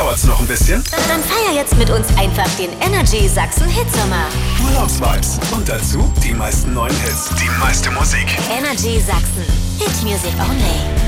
Dauert's noch ein bisschen? Dann feier jetzt mit uns einfach den Energy Sachsen Hitsommer. Urlaubsvibes. Und dazu die meisten neuen Hits. Die meiste Musik. Energy Sachsen. Hit Music only.